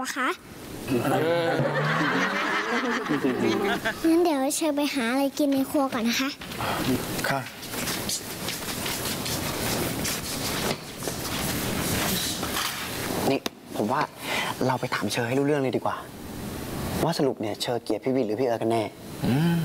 อะคะงั้นเดี๋ยวเชิญไปหาอะไรกินในครัวก่อนนะคะค่ะนี่ผมว่าเราไปถามเชอให้รู้เรื่องเลยดีกว่าว่าสรุปเนี่ยเชอเกลียดพี่วินหรือพี่เอิร์ธกันแน่